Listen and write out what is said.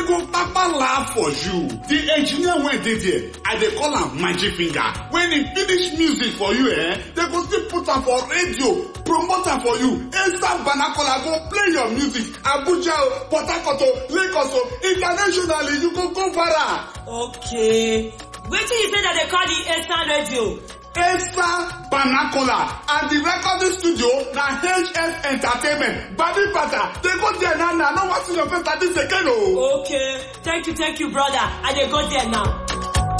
they go papa laugh for you. The engineer went there, and they call him Magic Finger. When he finish music for you, they go still put am for radio, promote am for you. Instant Banakola go play your music. Abuja, Port Harcourt, Lagos, internationally, you go viral. Okay. Wait till you say that they call the Eastern Radio. Esther Banakola and the recording studio na HF Entertainment. Badi Pata, they go there now. No one see your face like this again. Okay. Thank you, brother. I dey go there now.